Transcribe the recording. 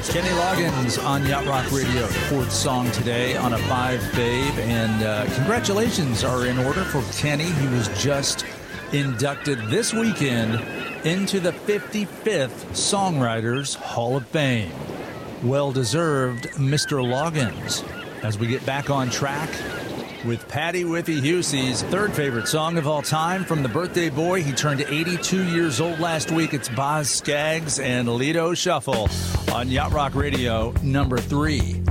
Kenny Loggins on Yacht Rock Radio, fourth song today on a 5 Babe. And congratulations are in order for Kenny. He was just inducted this weekend into the 55th Songwriters Hall of Fame. Well-deserved, Mr. Loggins. As we get back on track with Patty Withy-Hussey's third favorite song of all time from the birthday boy. He turned 82 years old last week. It's Boz Scaggs and Lido Shuffle on Yacht Rock Radio, number 3.